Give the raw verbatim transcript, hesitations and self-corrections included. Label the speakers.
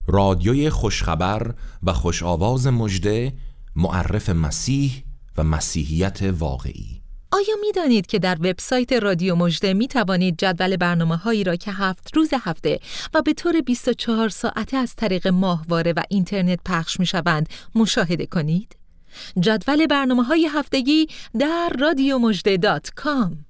Speaker 1: رادیوی خوشخبر و خوش آواز مژده، معرف مسیح و مسیحیت واقعی.
Speaker 2: آیا می دانید که در وبسایت رادیو مژده می توانید جدول برنامه هایی را که هفت روز هفته و به طور بیست و چهار ساعته از طریق ماهواره و اینترنت پخش می شوند مشاهده کنید؟ جدول برنامه های هفتگی در رادیو مژده دات کام.